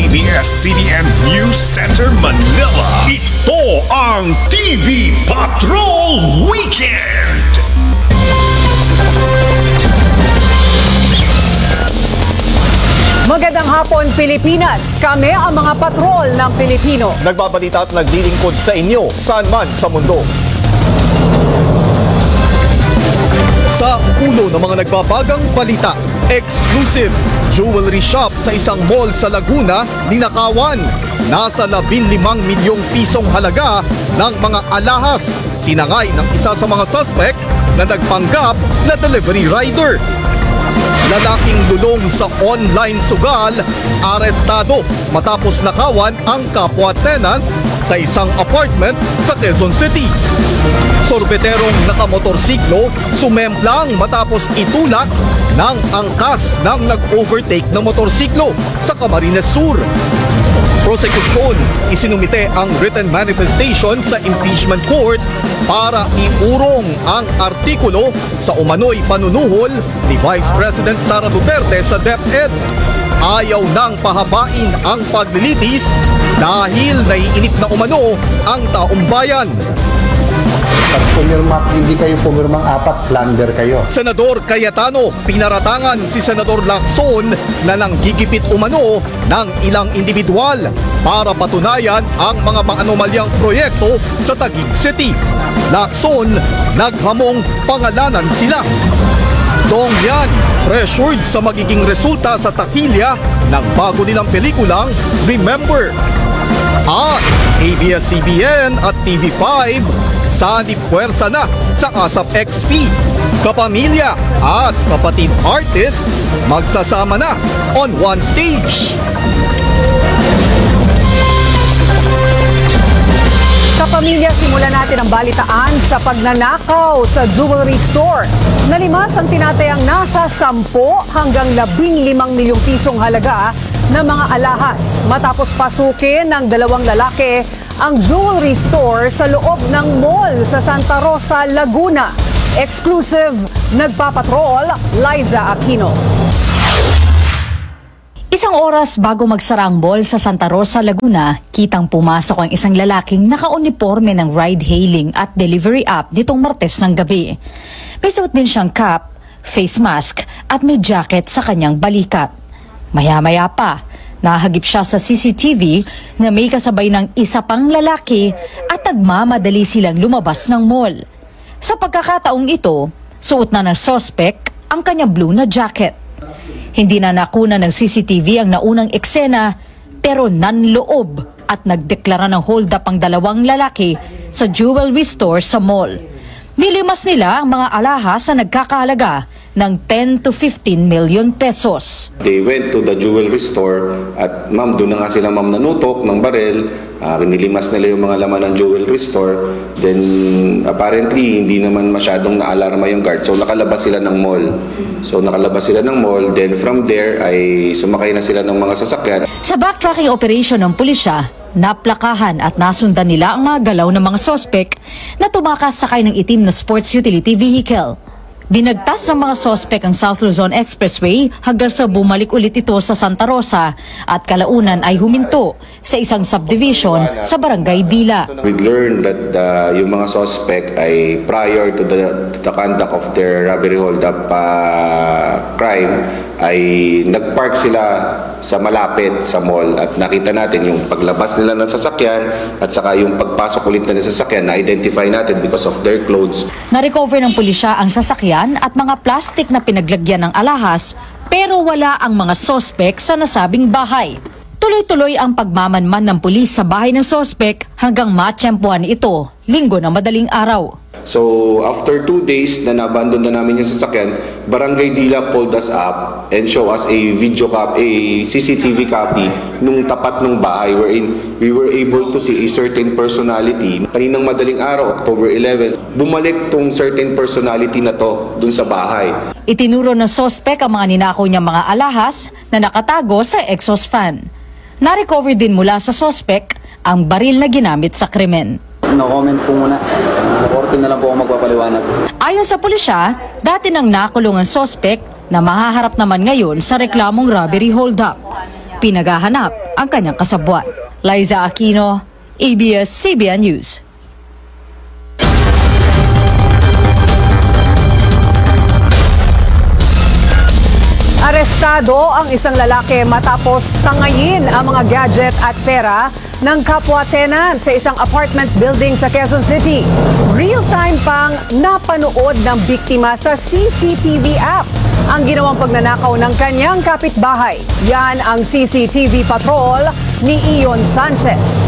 ABS-CBN News Center, Manila. Ito ang TV Patrol Weekend. Magandang hapon, Pilipinas. Kami ang mga patrol ng Pilipino. Nagbabalita at naglilingkod sa inyo saan man sa mundo. Sa ulo ng mga nagbabagang balita, exclusive jewelry shop sa isang mall sa Laguna, ninakawan. Nasa 15 milyong pisong halaga ng mga alahas. Tinangay ng isa sa mga suspect na nagpanggap na delivery rider. Lalaking lulong sa online sugal, arestado matapos nakawan ang kapwa tenant sa isang apartment sa Quezon City. Sorbeterong nakamotorsiklo sumemplang matapos itulak ng angkas ng nag-overtake na motorsiklo sa Camarines Sur. Prosekusyon isinumite ang written manifestation sa impeachment court para iurong ang artikulo sa umano'y panunuhol ni Vice President Sara Duterte sa DepEd. Ayaw nang pahabain ang paglilitis dahil naiinip na umano ang taong bayan. Pag pumirma, hindi kayo pumirmang apat, plunder kayo. Senador Cayetano, pinaratangan si Senador Lacson na nanggigipit umano ng ilang individual para patunayan ang mga maanomalyang proyekto sa Taguig City. Lacson, naghamong pangalanan sila. Dong yan, pressured sa magiging resulta sa takilya ng bago nilang pelikulang Remember. At ABS-CBN at TV5 sanib puwersa na sa ASAP XP. Kapamilya at kapatid artists magsasama na on one stage. Kapamilya, simulan natin ang balitaan sa pagnanakaw sa jewelry store. Nalimas ang tinatayang nasa 10 hanggang 15 milyong pisong halaga ng mga alahas matapos pasukin ng dalawang lalaki ang jewelry store sa loob ng mall sa Santa Rosa, Laguna. Exclusive, nagpapatrol, Liza Aquino. Isang oras bago magsara ang mall sa Santa Rosa, Laguna, kitang pumasok ang isang lalaking naka-uniforme ng ride-hailing at delivery app nitong Martes ng gabi. May suot din siyang cap, face mask at may jacket sa kanyang balikat. Maya-maya pa, nahagip siya sa CCTV na may kasabay ng isa pang lalaki at nagmamadali silang lumabas ng mall. Sa pagkakataong ito, suot na ng suspect ang kanyang blue na jacket. Hindi na nakuna ng CCTV ang naunang eksena pero nanloob at nagdeklara ng hold up ang dalawang lalaki sa jewelry store sa mall. Nilimas nila ang mga alahas na nagkakahalaga ng 10 to 15 million pesos. They went to the jewelry store at ma'am, doon na nga sila ma'am nanutok ng barel. Nilimas nila yung mga laman ng jewelry store. Then apparently hindi naman masyadong naalarma yung guard. So nakalabas sila ng mall. Then from there ay sumakay na sila ng mga sasakyan. Sa backtracking operation ng pulisya, naplakahan at nasundan nila ang mga galaw ng mga sospek na tumakas sakay ng itim na sports utility vehicle. Dinagtas ng mga sospek ang South Luzon Expressway hanggang sa bumalik ulit ito sa Santa Rosa at kalaunan ay huminto sa isang subdivision sa Barangay Dila. We learned that yung mga sospek ay prior to the conduct of their robbery hold-up crime ay nagpark sila sa malapit sa mall at nakita natin yung paglabas nila ng sasakyan at saka yung pagpasok ulit nila ng sasakyan na-identify natin because of their clothes. Na-recover ng pulisya ang sasakyan at mga plastik na pinaglagyan ng alahas pero wala ang mga sospek sa nasabing bahay. Tuloy-tuloy ang pagmamanman ng pulis sa bahay ng sospek hanggang matsyempuhan ito linggo ng madaling araw. So after 2 days na nabandon na namin yung sasakyan, Barangay Dila called us up and show us a CCTV copy nung tapat ng bahay wherein we were able to see a certain personality. Kaninang madaling araw, October 11, bumalik tong certain personality na to dun sa bahay. Itinuro ng sospek ang mga ninakaw niyang mga alahas na nakatago sa exhaust fan. Na-recover din mula sa sospek ang baril na ginamit sa krimen. No comment po muna. Sa korte na lang po ako magpapaliwanag. Ayon sa pulisya, dati nang nakulong ang sospek na mahaharap naman ngayon sa reklamong robbery hold-up. Pinaghahanap ang kanyang kasabwat. Liza Aquino, ABS-CBN News. Arestado ang isang lalaki matapos tangayin ang mga gadget at pera ng kapwa tenant sa isang apartment building sa Quezon City. Real-time pang napanood ng biktima sa CCTV app ang ginawang pagnanakaw ng kanyang kapitbahay. Yan ang CCTV patrol ni Ion Sanchez.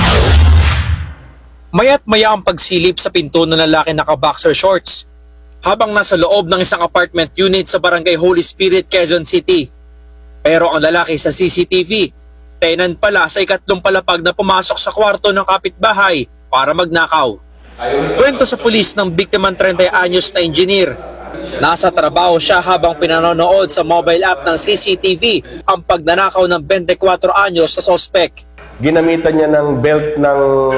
Maya't maya ang pagsilip sa pinto ng lalaki naka-boxer shorts habang nasa loob ng isang apartment unit sa Barangay Holy Spirit, Quezon City. Pero ang lalaki sa CCTV, tenant pala sa ikatlong palapag na pumasok sa kwarto ng kapitbahay para magnakaw. Kwento sa pulis ng biktimang 30 anyos na engineer. Nasa trabaho siya habang pinanonood sa mobile app ng CCTV ang pagnanakaw ng 24 anyos sa suspect. Ginamitan niya ng belt ng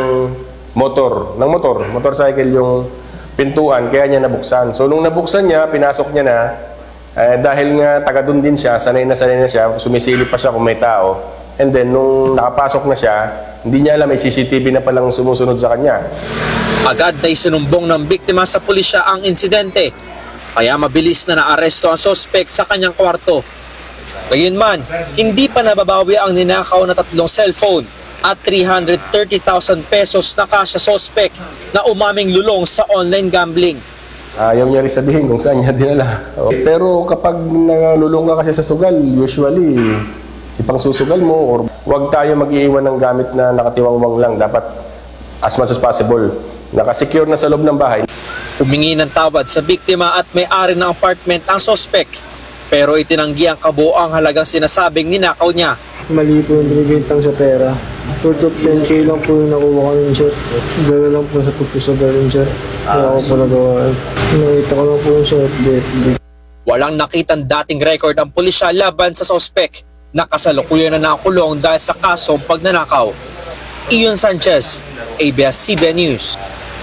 motorcycle yung pintuan, kaya niya nabuksan. So nung nabuksan niya, pinasok niya na, dahil nga taga doon din siya, sanay na siya, sumisilip pa siya kung may tao. And then nung nakapasok na siya, hindi niya alam may CCTV na palang sumusunod sa kanya. Agad na isinumbong ng biktima sa pulisya ang insidente, kaya mabilis na naaresto ang suspect sa kanyang kwarto. Gayunman, hindi pa nababawi ang ninakaw na 3 cellphone at 330,000 pesos na cash sa suspect na umaming lulong sa online gambling. Ayaw niya rin sabihin kung saan niya dinala. Pero kapag nalulong ka kasi sa sugal, usually ipang susugal mo or huwag tayo mag-iiwan ng gamit na nakatiwangwang lang. Dapat as much as possible, nakasecure na sa loob ng bahay. Humingi ng tawad sa biktima at may-ari ng apartment ang suspect, pero itinanggi ang kabuoang halagang sinasabing ninakaw niya. Mali po yung binibintang sa pera. Short of 10K lang po yung nakuha ko nun, sir. Gala lang po sa pagpusagalin, sir. Kaya ako po nagawa. Nakita ko lang po yung short bet. Walang nakitang dating record ang pulisya laban sa suspect na kasalukuyan na nakulong dahil sa kasong pagnanakaw. Ion Sanchez, ABS-CBN News.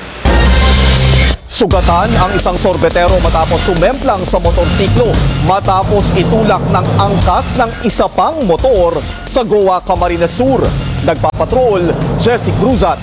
Sugatan ang isang sorbetero matapos sumemplang sa motorsiklo matapos itulak ng angkas ng isa pang motor sa Goa, Camarines Sur. Nagpapatrol, Jesse Cruzat.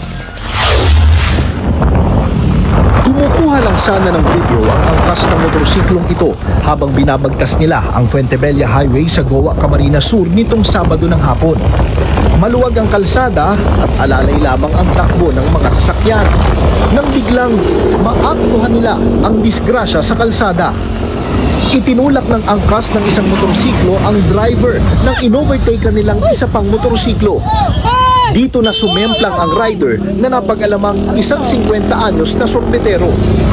Kumukuha lang sana ng video ang angkas ng motorsiklong ito habang binabagtas nila ang Fuentebella Highway sa Goa, Camarines Sur nitong Sabado ng hapon. Maluwag ang kalsada at alalay lamang ang takbo ng mga sasakyan. Nang biglang maaktuhan nila ang disgrasya sa kalsada. Itinulak ng angkas ng isang motorsiklo ang driver nang inovertaken nilang isa pang motorsiklo. Dito na sumemplang ang rider na napag-alamang isang 50 anyos na sorbetero.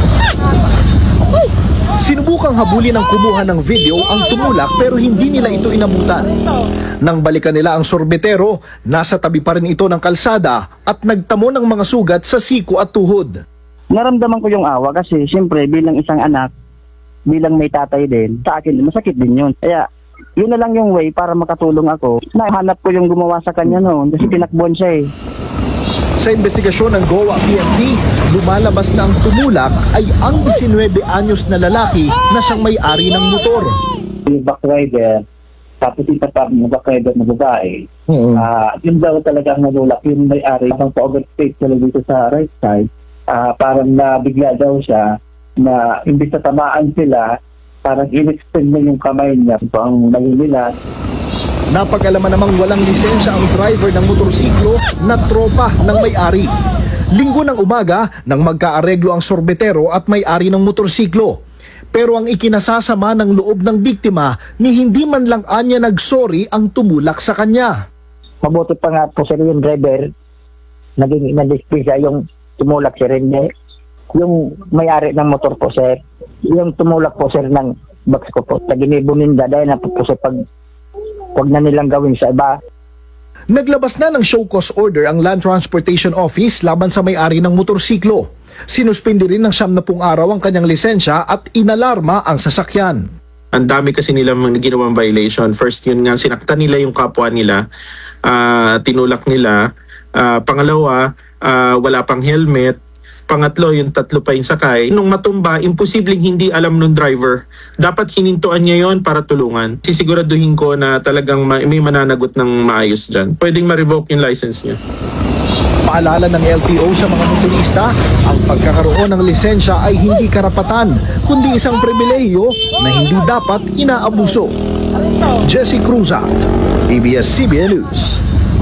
Sinubukang habulin ng kumuha ng video ang tumulak pero hindi nila ito inabutan. Nang balikan nila ang sorbetero, nasa tabi pa rin ito ng kalsada at nagtamo ng mga sugat sa siko at tuhod. Naramdaman ko yung awa kasi siyempre bilang isang anak, bilang may tatay din, sa akin masakit din yun. Kaya yun na lang yung way para makatulong ako. Nahanap ko yung gumawa sa kanya noon kasi tinakbuhan siya eh. Sa investigasyon ng Goa PNP, lumalabas na ang tumulak ay ang 19 anyos na lalaki na siyang may-ari ng motor. Yung backrider, tapos yung ng backrider na babae, yun daw talaga ang nalulak, yung may-ari. Habang pa-overtake sila dito sa right side, parang nabigla daw siya na imbis na tamaan sila, parang in-extend na yung kamay niya. Ito ang nalililat. Napag-alaman namang walang lisensya ang driver ng motorsiklo na tropa ng may-ari. Linggo ng umaga nang magkaareglo ang sorbetero at may-ari ng motorsiklo. Pero ang ikinasasama ng loob ng biktima ni hindi man lang anya nagsorry ang tumulak sa kanya. Mabuti pa nga po sir yung driver, naging na-dispensa yung tumulak sir, hindi. Yung may-ari ng motor po sir, yung tumulak po sir ng box ko po. Taginibuninda dahil na po sir pag huwag na nilang gawin sa iba. Naglabas na ng show cause order ang Land Transportation Office laban sa may-ari ng motorsiklo. Sinuspindi rin ng 70 araw ang kanyang lisensya at inalarma ang sasakyan. Ang dami kasi nilang ginawang violation. First yun nga, sinaktan nila yung kapwa nila, tinulak nila. Pangalawa, wala pang helmet. Pangatlo, yung tatlo pa yung sakay. Nung matumba, imposibleng hindi alam nung driver. Dapat hinintuan niya yon para tulungan. Sisiguraduhin ko na talagang may mananagot ng maayos dyan. Pwedeng ma-revoke yung license niya. Paalala ng LTO sa mga motorista, ang pagkakaroon ng lisensya ay hindi karapatan, kundi isang pribilehiyo na hindi dapat inaabuso. Jesse Cruzat, ABS-CBN News.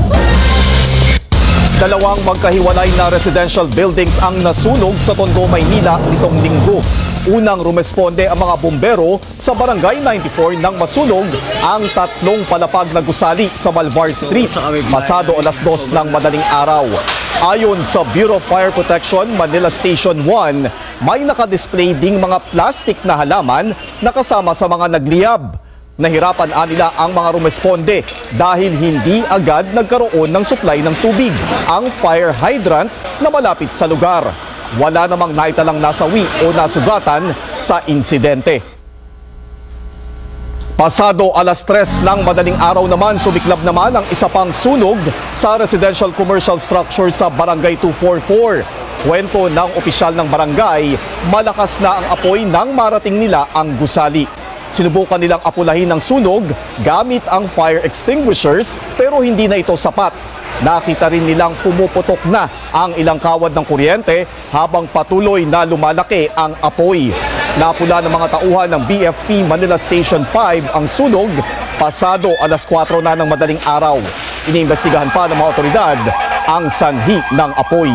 Dalawang magkahiwalay na residential buildings ang nasunog sa Tondo, Maynila nitong linggo. Unang rumesponde ang mga bumbero sa Barangay 94 nang masunog ang tatlong palapag na gusali sa Malvar Street pasado 2:00 ng madaling araw. Ayon sa Bureau of Fire Protection Manila Station 1, may nakadisplay ding mga plastic na halaman na kasama sa mga nagliyab. Nahirapan nila ang mga rumesponde dahil hindi agad nagkaroon ng supply ng tubig ang fire hydrant na malapit sa lugar. Wala namang naitalang nasawi o nasugatan sa insidente. Pasado 3:00 ng madaling araw naman, sumiklab naman ang isa pang sunog sa residential commercial structure sa Barangay 244. Kwento ng opisyal ng barangay, malakas na ang apoy nang marating nila ang gusali. Sinubukan nilang apulahin ng sunog gamit ang fire extinguishers pero hindi na ito sapat. Nakita rin nilang pumuputok na ang ilang kawad ng kuryente habang patuloy na lumalaki ang apoy. Napula ng mga tauhan ng BFP Manila Station 5 ang sunog pasado 4:00 na ng madaling araw. Iniimbestigahan pa ng mga otoridad ang sanhi ng apoy.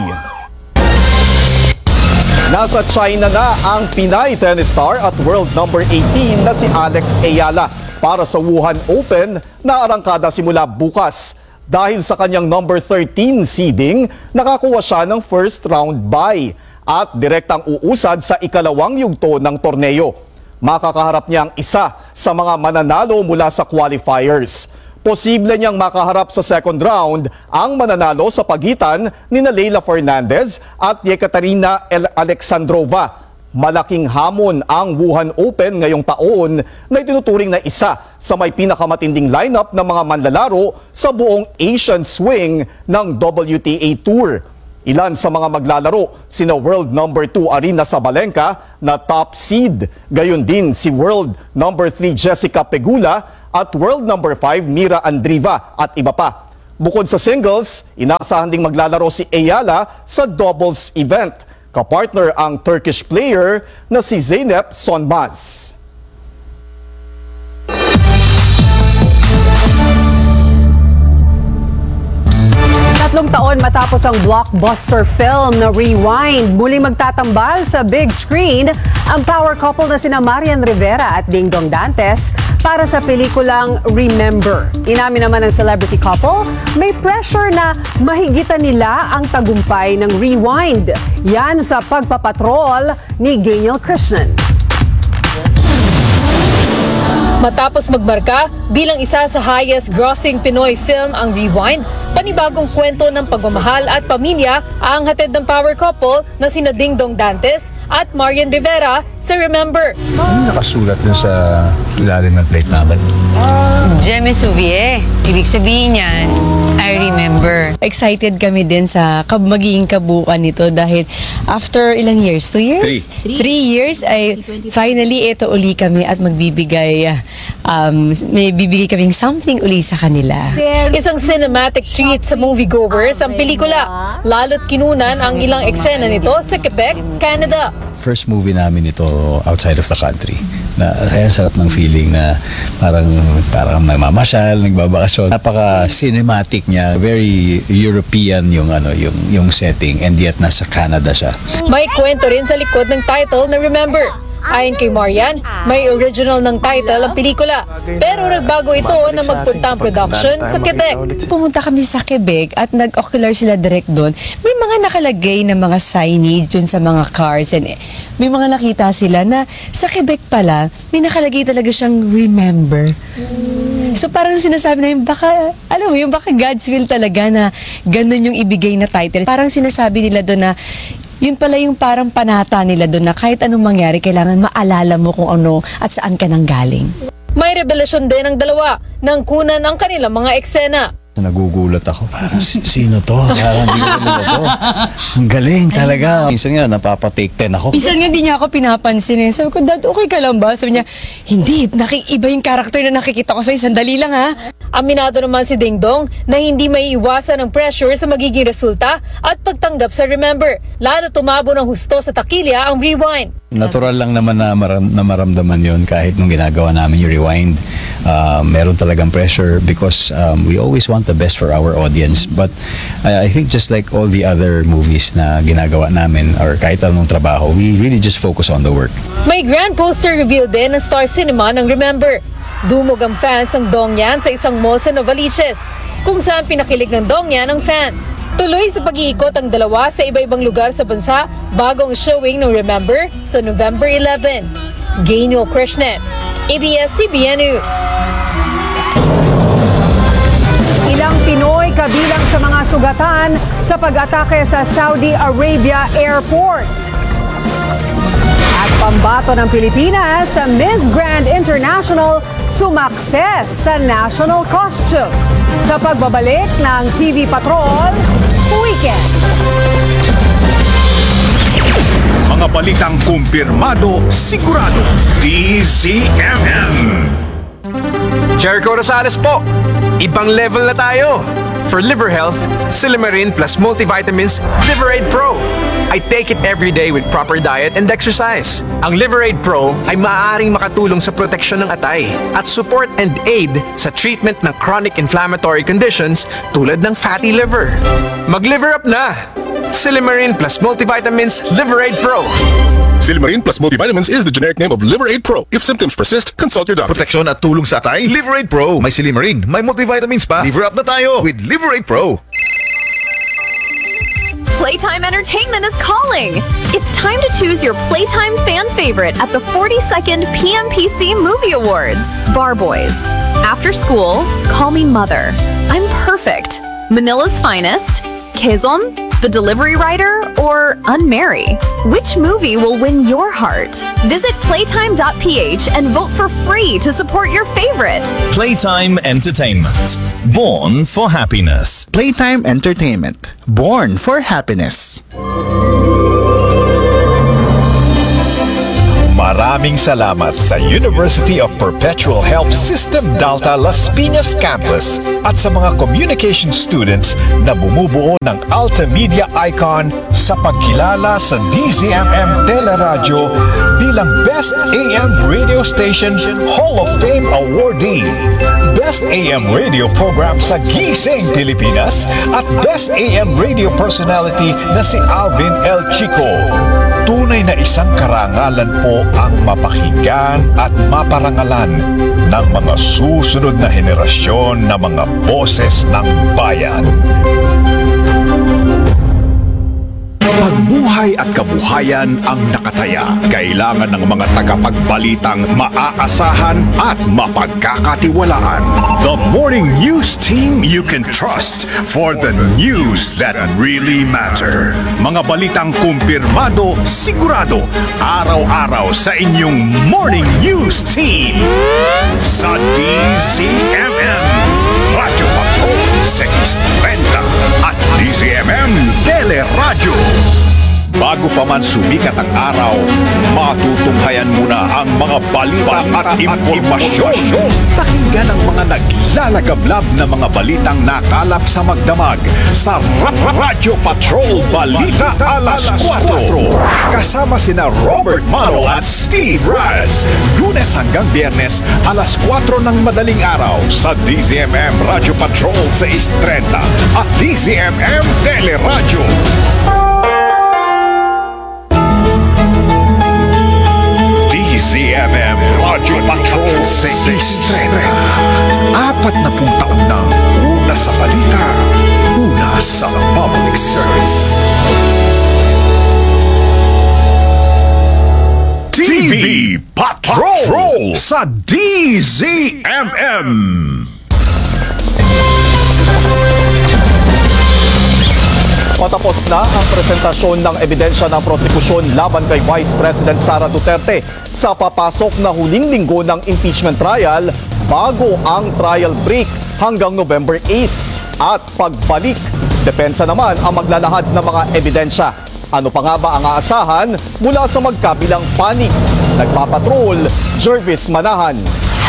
Nasa China na ang Pinay tennis star at world number 18 na si Alex Ayala para sa Wuhan Open na arangkada simula bukas. Dahil sa kanyang number 13 seeding, nakakuha siya ng first round bye at direktang uusad sa ikalawang yugto ng torneo. Makakaharap niya ang isa sa mga mananalo mula sa qualifiers. Posible niyang makaharap sa second round ang mananalo sa pagitan ni Leila Fernandez at Yekaterina Alexandrova. Malaking hamon ang Wuhan Open ngayong taon na itinuturing na isa sa may pinakamatinding lineup ng mga manlalaro sa buong Asian swing ng WTA Tour. Ilan sa mga maglalaro, sina world number 2 Aryna Sabalenka na top seed. Gayon din si world number 3 Jessica Pegula at world number 5 Mira Andreeva at iba pa. Bukod sa singles, inaasahan ding maglalaro si Ayala sa doubles event. Kapartner ang Turkish player na si Zeynep Sonmaz. 3 taon matapos ang blockbuster film na Rewind, muling magtatambal sa big screen ang power couple na sina Marian Rivera at Dingdong Dantes para sa pelikulang Remember. Inamin naman ng celebrity couple, may pressure na mahigitan nila ang tagumpay ng Rewind. Yan sa pagpapatrol ni Gaynell Krishnan. Matapos magmarka bilang isa sa highest grossing Pinoy film ang Rewind, panibagong kwento ng pagmamahal at pamilya ang hatid ng power couple na sina Dingdong Dantes at Marian Rivera sa Remember. Ano nakasulat dun sa ilalim ng plate namin? Je me souviens. Ibig sabihin yan, I remember. Excited kami din sa magiging kabuuan nito dahil after ilang years? 2 years? 3 years ay finally ito uli kami at magbibigay may bibigay kaming something uli sa kanila. Isang cinematic treat sa moviegoers ang pelikula. Lalo't kinunan ang ilang eksena nito sa Quebec, Canada. First movie namin ito outside of the country. Kaya sarap ng feeling na parang mamamasyal, nagbabakasyon. Napaka-cinematic niya. Very European yung setting and yet nasa Canada siya. May kwento rin sa likod ng title na Remember. Ayon kay Marian, may original ng title ang pelikula. Pero nagbago ito na magpunta ang production sa Quebec. Pumunta kami sa Quebec at nag-ocular sila direct doon. May mga nakalagay na mga signage dun sa mga cars and may mga nakita sila na sa Quebec pala, may nakalagay talaga siyang Remember. So parang sinasabi na yung baka God's will talaga na ganun yung ibigay na title. Parang sinasabi nila doon na yun pala yung parang panata nila doon na kahit anong mangyari, kailangan maalala mo kung ano at saan ka nang galing. May revelasyon din ang dalawa nang kunan ang kanilang mga eksena. Nagugulat ako. Parang sino to? Parang hindi ko alam to. Ang galing talaga. Minsan nga napapatake 10 ako. Minsan nga di niya ako pinapansin eh. Sabi ko, Dad, okay ka lang ba? Sabi niya, hindi, iba yung karakter na nakikita ko sa'yo. Sandali lang ha. Aminado naman si Ding Dong na hindi maiiwasan ang pressure sa magiging resulta at pagtanggap sa Remember. Lalo tumabo ng husto sa takilya ang Rewind. Natural lang naman na maramdaman yon kahit nung ginagawa namin yung Rewind. Meron talagang pressure because we always want the best for our audience. But I think just like all the other movies na ginagawa namin or kahit anong trabaho, we really just focus on the work. May grand poster reveal din ng Star Cinema ng Remember. Dumog ang fans ng Dongyan sa isang mall sa Novaliches, kung saan pinakilig ng Dongyan ang fans. Tuloy sa pag-iikot ang dalawa sa iba-ibang lugar sa bansa bago ang showing ng Remember sa November 11. Gaynor Krishnan, ABS-CBN News. Ilang Pinoy kabilang sa mga sugatan sa pag-atake sa Saudi Arabia Airport. At pambato ng Pilipinas sa Miss Grand International sumakses sa national costume. Sa pagbabalik ng TV Patrol Weekend. Mga balitang kumpirmado, sigurado, DZMM. Jericho Rosales po, ibang level na tayo. For liver health, Silymarin plus multivitamins Liverade Pro. I take it every day with proper diet and exercise. Ang Liverade Pro ay maaaring makatulong sa proteksyon ng atay at support and aid sa treatment ng chronic inflammatory conditions tulad ng fatty liver. Mag-liver up na! Silymarin plus multivitamins Liverade Pro. Silymarin plus multivitamins is the generic name of Liverade Pro. If symptoms persist, consult your doctor. Proteksyon at tulong sa atay, Liverade Pro. May Silymarin, may multivitamins pa. Liver up na tayo with Liverade Pro. Playtime Entertainment is calling! It's time to choose your Playtime fan favorite at the 42nd PMPC Movie Awards. Bar Boys, After School, Call Me Mother, I'm Perfect, Manila's Finest, Quezon, The Delivery Rider, or Unmarry. Which movie will win your heart? Visit playtime.ph and vote for free to support your favorite. Playtime Entertainment. Born for happiness. Playtime Entertainment. Born for happiness. Maraming salamat sa University of Perpetual Help System Dalta Las Piñas Campus at sa mga communication students na bumubuo ng Alta Media Icon sa pagkilala sa DZMM Teleradyo bilang Best AM Radio Station Hall of Fame Awardee, Best AM Radio Program sa Gising Pilipinas at Best AM Radio Personality na si Alvin L. Chico. Tunay na isang karangalan po ang mapakinggan at maparangalan ng mga susunod na henerasyon na mga boses ng bayan. Pagbuhay at kabuhayan ang nakataya. Kailangan ng mga tagapagbalitang maaasahan at mapagkakatiwalaan. The morning news team you can trust for the news that really matter. Mga balitang kumpirmado, sigurado, araw-araw sa inyong morning news team. Sa DZMM, Radyo Patrol 630 at DZMM Teleradyo. Bago pa man sumikat ang araw, matutunghayan muna ang mga balita at impormasyon. Pakinggan ang mga naglalagablab na mga balitang nakalap sa magdamag sa Radyo Patrol Balita Alas 4. Kasama sina Robert Mano at Steve Raz. Lunes hanggang Biyernes, alas 4 ng madaling araw sa DZMM Radyo Patrol 630 at DZMM Teleradyo. DZMM Radyo Patrol 630. 40 taon nang una sa balita, una sa public service. TV Patrol sa DZMM. Patapos na ang presentasyon ng ebidensya ng prosekusyon laban kay Vice President Sara Duterte sa papasok na huling linggo ng impeachment trial bago ang trial break hanggang November 8. at pagbalik. Depensa naman ang maglalahad ng mga ebidensya. Ano pa nga ba ang aasahan mula sa magkabilang panig? Nagpapatrol, Jervis Manahan.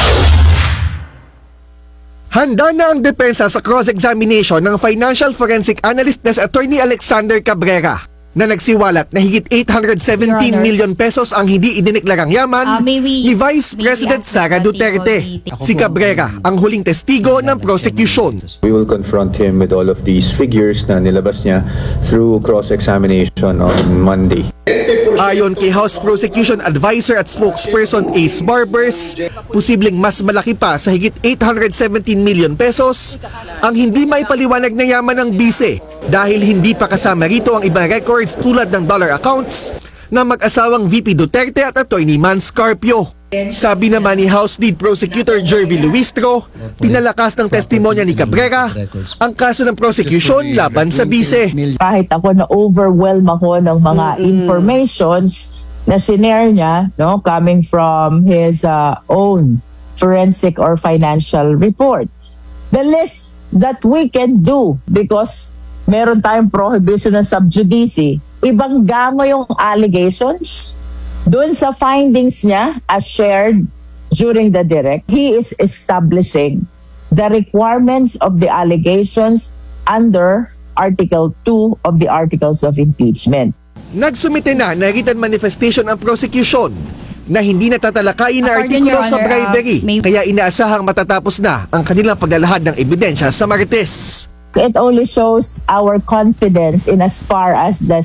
Handa na ang depensa sa cross-examination ng financial forensic analyst na si Attorney Alexander Cabrera na nagsiwalat na higit 817 million pesos ang hindi idineklarang yaman ni Vice President Sara Duterte. Si Cabrera ang huling testigo ng prosecution. We will confront him with all of these figures na nilabas niya through cross-examination on Monday. Ayon kay House Prosecution Advisor at spokesperson Ace Barbers, posibleng mas malaki pa sa higit 817 million pesos ang hindi maipaliwanag na yaman ng bise dahil hindi pa kasama rito ang ibang records tulad ng dollar accounts ng mag-asawang VP Duterte at Attorney Man Scarpio. Sabi naman ni House Lead Prosecutor Jervy Luistro, pinalakas ng testimonya ni Cabrera ang kaso ng prosecution laban sa bise. Kahit ako na-overwhelm ako ng mga informations na sinare niya, no, coming from his own forensic or financial report. The list that we can do, because meron tayong prohibition ng sub judice, ibang gamo yung allegations. Doon sa findings niya as shared during the direct, he is establishing the requirements of the allegations under Article 2 of the Articles of Impeachment. Nagsumite na written manifestation ang prosecution na hindi natatalakayin na artikulo sa bribery, kaya inaasahang matatapos na ang kanilang paglalahad ng ebidensya sa Martes. It only shows our confidence in as far as the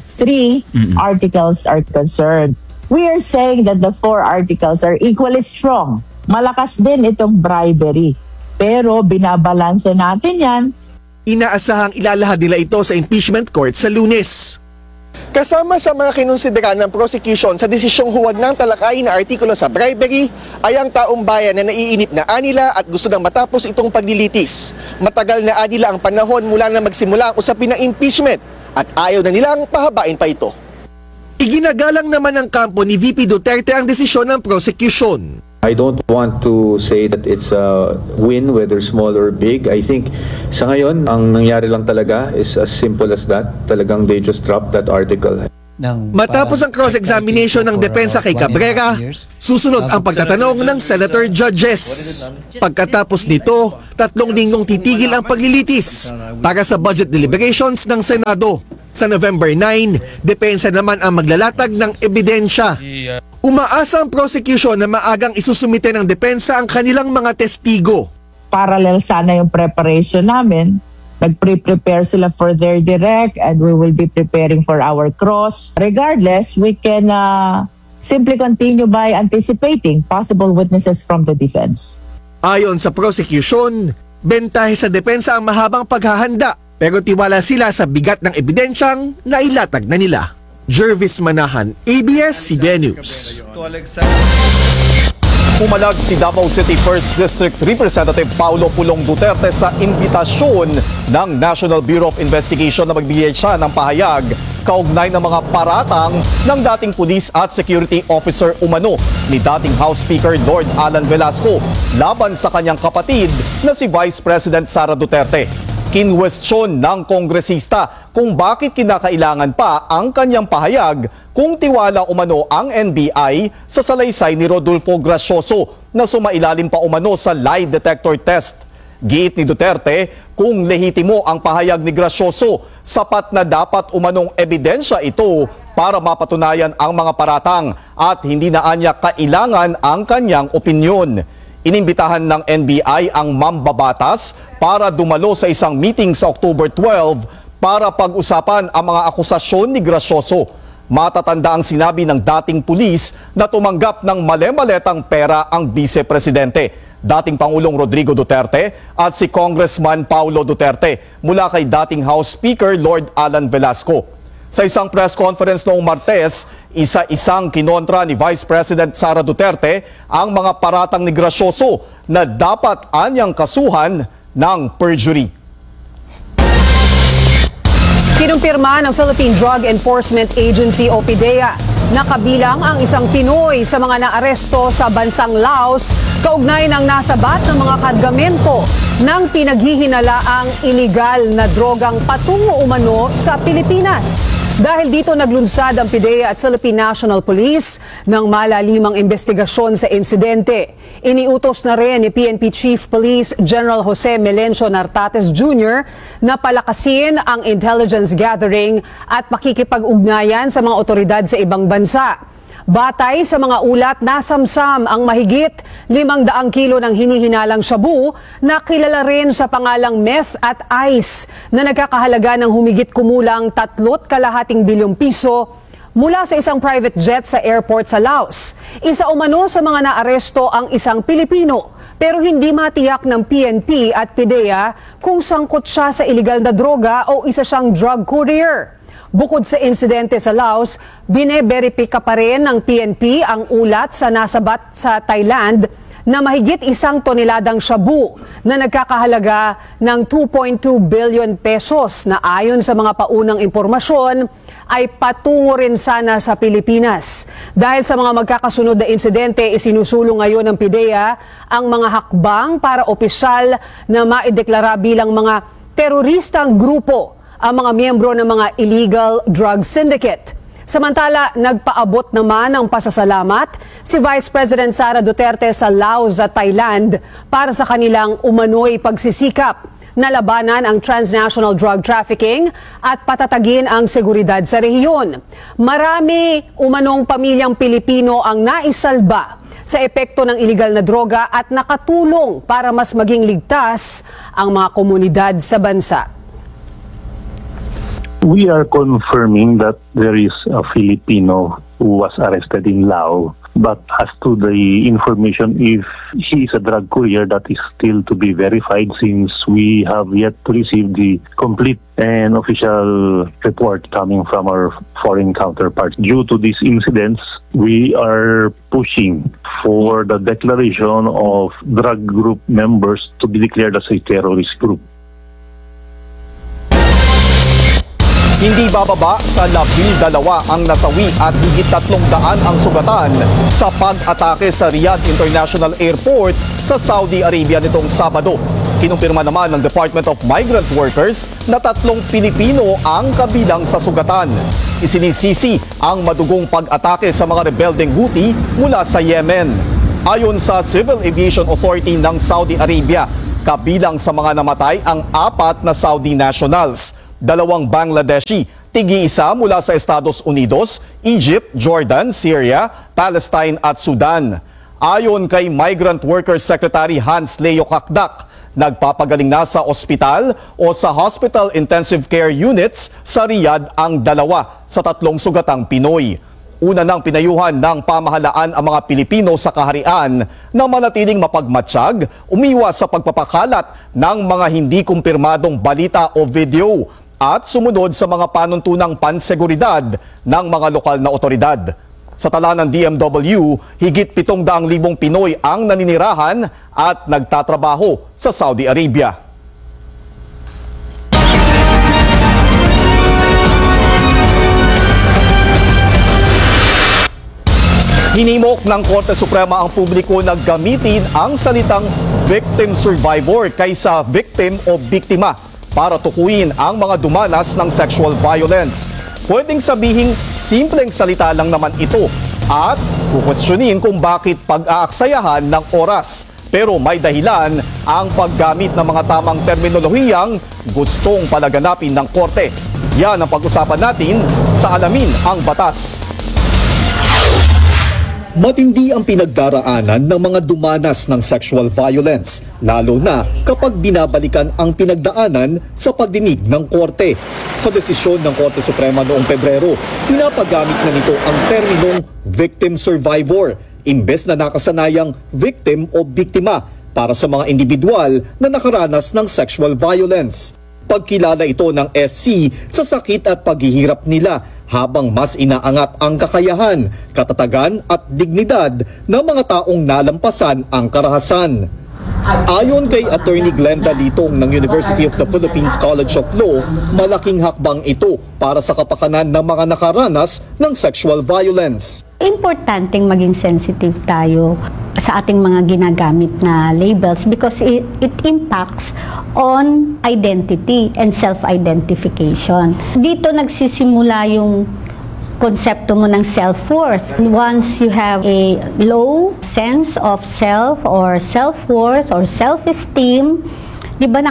3 articles are concerned. We are saying that the 4 articles are equally strong. Malakas din itong bribery. Pero binabalanse natin yan. Inaasahang ilalahad nila ito sa impeachment court sa Lunes. Kasama sa mga kinonsidera ng prosecution sa desisyong huwag ng talakayin na artikulo sa bribery ay ang taong bayan na naiinip na anila at gusto nang matapos itong paglilitis. Matagal na anila ang panahon mula na magsimula ang usapin ng impeachment at ayaw na nilang pahabain pa ito. Iginagalang naman ng kampo ni VP Duterte ang desisyon ng prosecution. I don't want to say that it's a win, whether small or big. I think sa ngayon, ang nangyari lang talaga is as simple as that. Talagang they just dropped that article. Matapos ang cross-examination ng depensa kay Cabrera, susunod ang pagtatanong ng senator judges. Pagkatapos nito, 3 linggong titigil ang paglilitis para sa budget deliberations ng Senado. Sa November 9, depensa naman ang maglalatag ng ebidensya. Umaasa ang prosecution na maagang isusumite ng depensa ang kanilang mga testigo. Parallel sana yung preparation namin. Nag-prepare sila for their direct and we will be preparing for our cross. Regardless, we can simply continue by anticipating possible witnesses from the defense. Ayon sa prosecution, bentahe sa depensa ang mahabang paghahanda. Pero tiwala sila sa bigat ng ebidensyang nailatag na nila. Jervis Manahan, ABS-CBN News. Pumalag si Davao City 1st District Representative Paulo Pulong Duterte sa imbitasyon ng National Bureau of Investigation na magbigay siya ng pahayag kaugnay ng mga paratang ng dating police at security officer umano ni dating House Speaker Lord Alan Velasco laban sa kanyang kapatid na si Vice President Sara Duterte. Kinwestiyon ng kongresista kung bakit kinakailangan pa ang kanyang pahayag kung tiwala umano ang NBI sa salaysay ni Rodolfo Gracioso na sumailalim pa umano sa lie detector test. Giit ni Duterte, kung lehitimo ang pahayag ni Gracioso, sapat na dapat umanong ebidensya ito para mapatunayan ang mga paratang at hindi na anya kailangan ang kanyang opinyon. Inimbitahan ng NBI ang mambabatas para dumalo sa isang meeting sa October 12 para pag-usapan ang mga akusasyon ni Gracioso. Matatanda ang sinabi ng dating pulis na tumanggap ng male-maletang pera ang vice-presidente, dating Pangulong Rodrigo Duterte at si Congressman Paulo Duterte mula kay dating House Speaker Lord Alan Velasco. Sa isang press conference noong Martes, isa-isang kinontra ni Vice President Sara Duterte ang mga paratang ni Gracioso na dapat anyang kasuhan ng perjury. Kinumpirma ng Philippine Drug Enforcement Agency o PDEA Nakabilang ang isang Pinoy sa mga naaresto sa bansang Laos kaugnay ng nasabat ng mga kargamento ng pinaghihinalaang iligal na drogang patungo umano sa Pilipinas. Dahil dito naglunsad ang PIDEA at Philippine National Police ng malalimang investigasyon sa insidente. Iniutos na rin ni PNP Chief Police General Jose Melencio Nartates Jr. na palakasin ang intelligence gathering at makikipag-ugnayan sa mga otoridad sa ibang bansa. Batay sa mga ulat, nasamsam ang mahigit 500 kilo ng hinihinalang shabu na kilala rin sa pangalang meth at ice na nagkakahalaga ng humigit kumulang 3.2 bilyong piso mula sa isang private jet sa airport sa Laos. Isa umano sa mga naaresto ang isang Pilipino pero hindi matiyak ng PNP at PIDEA kung sangkot siya sa iligal na droga o isa siyang drug courier. Bukod sa insidente sa Laos, bine-verifika pa rin ng PNP ang ulat sa nasabat sa Thailand na mahigit 1 toneladang shabu na nagkakahalaga ng 2.2 billion pesos na ayon sa mga paunang impormasyon ay patungo rin sana sa Pilipinas. Dahil sa mga magkakasunod na insidente, isinusulong ngayon ng PIDEA ang mga hakbang para opisyal na maideklara bilang mga teroristang grupo ang mga miyembro ng mga illegal drug syndicate. Samantala, nagpaabot naman ng pasasalamat si Vice President Sara Duterte sa Laos at Thailand para sa kanilang umano'y pagsisikap na labanan ang transnational drug trafficking at patatagin ang seguridad sa rehiyon. Marami umanong pamilyang Pilipino ang naisalba sa epekto ng iligal na droga at nakatulong para mas maging ligtas ang mga komunidad sa bansa. We are confirming that there is a Filipino who was arrested in Laos. But as to the information, if he is a drug courier, that is still to be verified since we have yet to receive the complete and official report coming from our foreign counterparts. Due to these incidents, we are pushing for the declaration of drug group members to be declared as a terrorist group. Hindi bababa sa 12 ang nasawi at higit 300 ang sugatan sa pag-atake sa Riyadh International Airport sa Saudi Arabia nitong Sabado. Kinumpirma naman ng Department of Migrant Workers na 3 Pilipino ang kabilang sa sugatan. Isinisisi ang madugong pag-atake sa mga rebeldeng Houthi mula sa Yemen. Ayon sa Civil Aviation Authority ng Saudi Arabia, kabilang sa mga namatay ang 4 na Saudi nationals. 2 Bangladeshi, tig-isa mula sa Estados Unidos, Egypt, Jordan, Syria, Palestine at Sudan. Ayon kay Migrant Workers Secretary Hans Leo Kakdak, nagpapagaling na sa ospital o sa Hospital Intensive Care Units sa Riyadh ang 2 sa 3 sugatang Pinoy. Una nang pinayuhan ng pamahalaan ang mga Pilipino sa kaharian na manatiling mapagmatsyag, umiwas sa pagpapakalat ng mga hindi kumpirmadong balita o video at sumunod sa mga panuntunang panseguridad ng mga lokal na otoridad. Sa tala ng DMW, higit 700,000 Pinoy ang naninirahan at nagtatrabaho sa Saudi Arabia. Hinimok ng Korte Suprema ang publiko na gamitin ang salitang victim survivor kaysa victim o biktima para tukuyin ang mga dumanas ng sexual violence. Pwedeng sabihing simpleng salita lang naman ito at kukwestiyonin kung bakit pag-aaksayahan ng oras. Pero may dahilan ang paggamit ng mga tamang terminolohiyang gustong palaganapin ng korte. Yan ang pag-usapan natin sa Alamin ang Batas. Matindi ang pinagdaraanan ng mga dumanas ng sexual violence, lalo na kapag binabalikan ang pinagdaanan sa pagdinig ng korte. Sa desisyon ng Korte Suprema noong Pebrero, pinapagamit na nito ang terminong victim survivor, imbes na nakasanayang victim o biktima para sa mga individual na nakaranas ng sexual violence. Pagkilala ito ng SC sa sakit at paghihirap nila habang mas inaangat ang kakayahan, katatagan at dignidad ng mga taong nalampasan ang karahasan. Ayon kay Attorney Glenda Litong ng University of the Philippines College of Law, malaking hakbang ito para sa kapakanan ng mga nakaranas ng sexual violence. Importanteng maging sensitive tayo sa ating mga ginagamit na labels because it impacts on identity and self-identification. Dito nagsisimula yung konsepto mo ng self-worth. Once you have a low sense of self or self-worth or self-esteem, di ba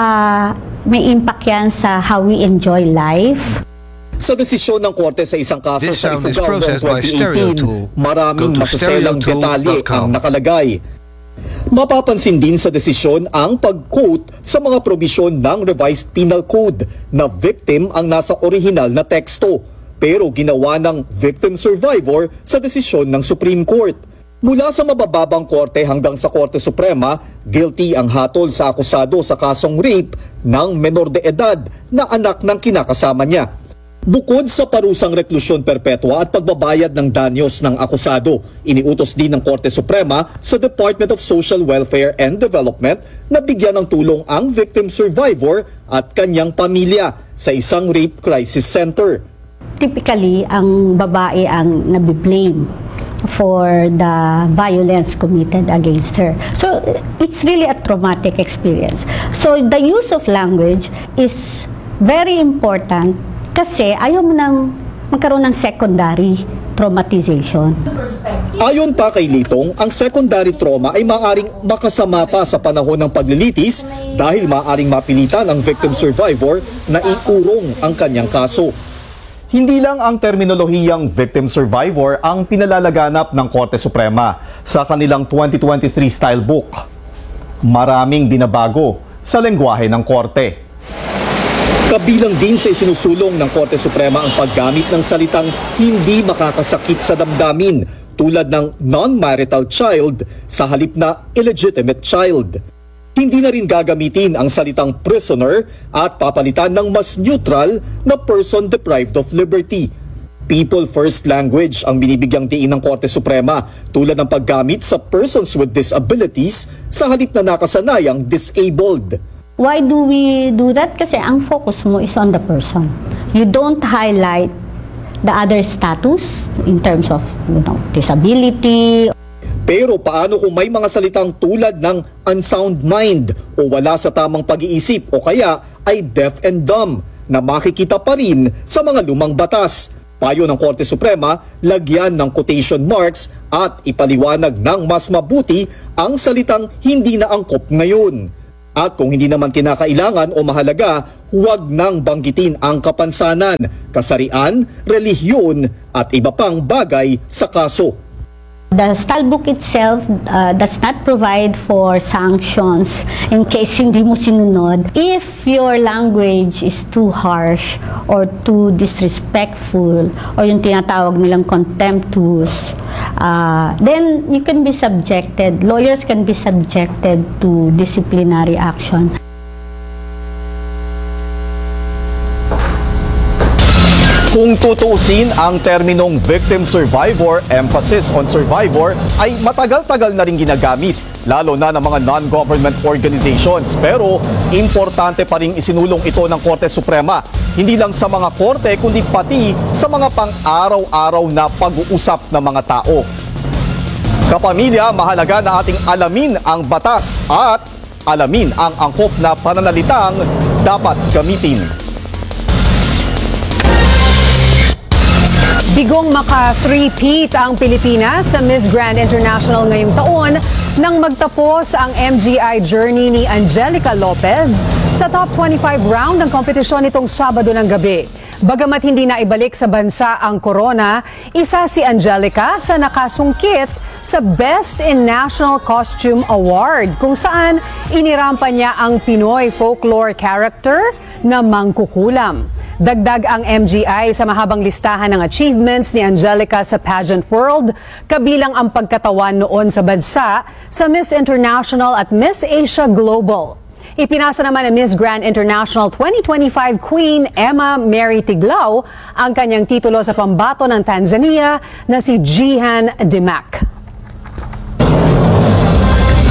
may impact yan sa how we enjoy life? Sa desisyon ng korte sa isang kaso sa Ifugao noong 2018, maraming masaselang detalye ang nakalagay. Mapapansin din sa desisyon ang pag-quote sa mga probisyon ng Revised Penal Code na victim ang nasa orihinal na teksto, pero ginawa ng victim survivor sa desisyon ng Supreme Court. Mula sa mabababang korte hanggang sa Korte Suprema, guilty ang hatol sa akusado sa kasong rape ng menor de edad na anak ng kinakasama niya. Bukod sa parusang reklusyon perpetua at pagbabayad ng danyos ng akusado, iniutos din ng Korte Suprema sa Department of Social Welfare and Development na bigyan ng tulong ang victim survivor at kanyang pamilya sa isang rape crisis center. Typically, ang babae ang nabiblame for the violence committed against her. So, it's really a traumatic experience. So, the use of language is very important kasi ayaw mo nang magkaroon ng secondary traumatization. Ayon pa kay Litong, ang secondary trauma ay maaaring makasama pa sa panahon ng paglilitis dahil maaaring mapilitan ang victim survivor na iurong ang kanyang kaso. Hindi lang ang terminolohiyang victim survivor ang pinalalaganap ng Korte Suprema sa kanilang 2023 style book. Maraming binabago sa lengguwahe ng Korte. Kabilang din sa isinusulong ng Korte Suprema ang paggamit ng salitang hindi makakasakit sa damdamin tulad ng non-marital child sa halip na illegitimate child. Hindi na rin gagamitin ang salitang prisoner at papalitan ng mas neutral na person deprived of liberty. People first language ang binibigyang diin ng Korte Suprema tulad ng paggamit sa persons with disabilities sa halip na nakasanayang disabled. Why do we do that? Kasi ang focus mo is on the person. You don't highlight the other status in terms of disability. Pero paano kung may mga salitang tulad ng unsound mind o wala sa tamang pag-iisip o kaya ay deaf and dumb na makikita pa rin sa mga lumang batas? Payo ng Korte Suprema, lagyan ng quotation marks at ipaliwanag ng mas mabuti ang salitang hindi na angkop ngayon. At kung hindi naman kinakailangan o mahalaga, huwag nang banggitin ang kapansanan, kasarian, relihiyon at iba pang bagay sa kaso. The style book itself does not provide for sanctions in case hindi mo sinunod. If your language is too harsh or too disrespectful or yung tinatawag nilang contemptuous, then you can be subjected, lawyers can be subjected to disciplinary action. Kung tutuusin ang terminong victim survivor, emphasis on survivor, ay matagal-tagal na rin ginagamit, lalo na ng mga non-government organizations. Pero importante pa rin isinulong ito ng Korte Suprema, hindi lang sa mga korte kundi pati sa mga pang-araw-araw na pag-uusap ng mga tao. Kapamilya, mahalaga na ating alamin ang batas at alamin ang angkop na pananalitang dapat gamitin. Bigong maka-3-peat ang Pilipinas sa Miss Grand International ngayong taon nang magtapos ang MGI journey ni Angelica Lopez sa top 25 round ng kompetisyon nitong Sabado ng gabi. Bagamat hindi na ibalik sa bansa ang corona, isa si Angelica sa nakasungkit sa Best in National Costume Award kung saan inirampa niya ang Pinoy folklore character na Mangkukulam. Dagdag ang MGI sa mahabang listahan ng achievements ni Angelica sa pageant world, kabilang ang pagkatawan noon sa bansa sa Miss International at Miss Asia Global. Ipinasa naman ng Miss Grand International 2025 Queen Emma Mary Tiglao ang kanyang titulo sa pambato ng Tanzania na si Jihan Dimak.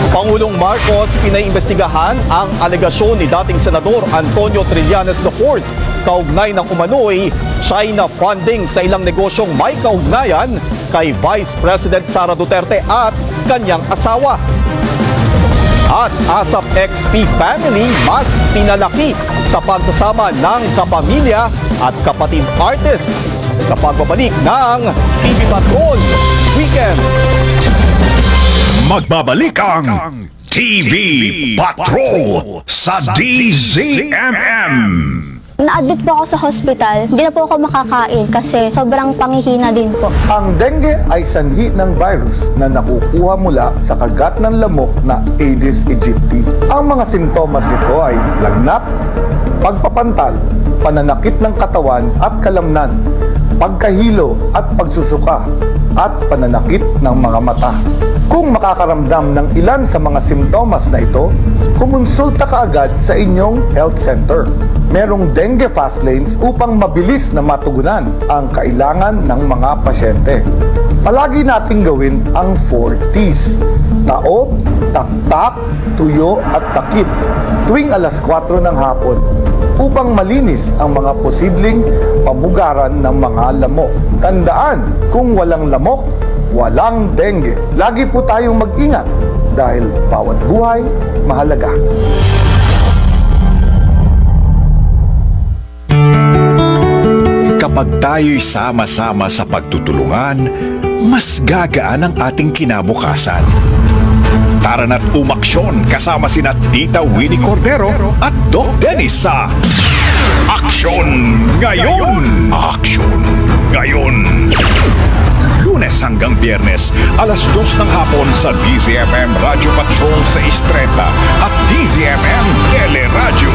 Pangulong Marcos pinaimbestigahan ang alegasyon ni dating Senador Antonio Trillanes III kaugnay ng umano'y China funding sa ilang negosyong may kaugnayan kay Vice President Sara Duterte at kanyang asawa. At ASAP XP family mas pinalaki sa pagsasama ng kapamilya at kapatid artists sa pagbabalik ng TV Patrol Weekend. Magbabalik ang TV Patrol sa DZMM. Na-admit po ako sa hospital, hindi na po ako makakain kasi sobrang panghihina din po. Ang dengue ay sanhi ng virus na nakukuha mula sa kagat ng lamok na Aedes aegypti. Ang mga sintomas nito ay lagnat, pagpapantal, pananakit ng katawan at kalamnan, pagkahilo at pagsusuka, at pananakit ng mga mata. Kung makakaramdam ng ilan sa mga simptomas na ito, kumonsulta ka agad sa inyong health center. Merong dengue fast lanes upang mabilis na matugunan ang kailangan ng mga pasyente. Palagi nating gawin ang 4 T's. Taob, taktak, tuyo at takip tuwing alas 4 ng hapon upang malinis ang mga posibleng pamugaran ng mga lamok. Tandaan, kung walang lamok, walang dengue. Lagi po tayong mag-ingat dahil bawat buhay mahalaga. Kapag tayo'y sama-sama sa pagtutulungan, mas gagaan ang ating kinabukasan. Tara na't umaksyon kasama sina Tita Winnie Cordero at Doc Dennis sa Aksyon Ngayon! Aksyon Ngayon! Lunes hanggang Biyernes, alas 2 ng hapon sa DZMM Radio Patrol sa 6:30 at DZMM Teleradyo.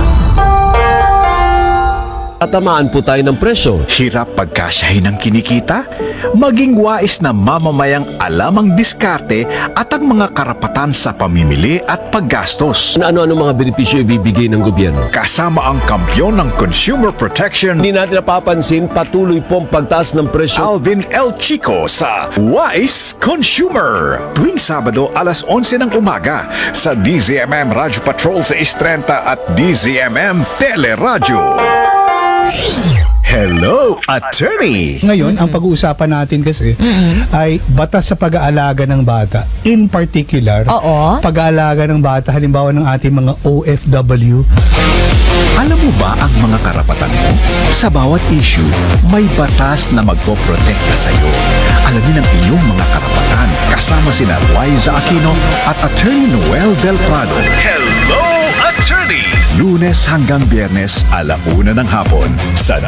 Tatamaan po tayo ng presyo. Hirap pagkasyahin ng kinikita? Maging wais na mamamayang alam ang diskarte at ang mga karapatan sa pamimili at paggastos. Ano-ano mga benepisyo ibibigay ng gobyerno? Kasama ang kampyon ng Consumer Protection. Hindi natin napapansin, patuloy pong pagtaas ng presyo. Alvin L. Chico sa Wise Consumer. Tuwing Sabado, alas 11 ng umaga sa DZMM Radio Patrol sa 6:30 at DZMM Teleradyo. Hello, attorney! Ngayon, ang pag-uusapan natin kasi ay batas sa pag-aalaga ng bata. In particular, pag-aalaga ng bata, halimbawa ng ating mga OFW. Alam mo ba ang mga karapatan mo? Sa bawat issue, may batas na magpoprotekta sa iyo. Alamin ang iyong mga karapatan kasama sina Liza Aquino at Attorney Noel Del Prado. Hello, attorney! Lunes hanggang Biyernes, 1:00 ng hapon sa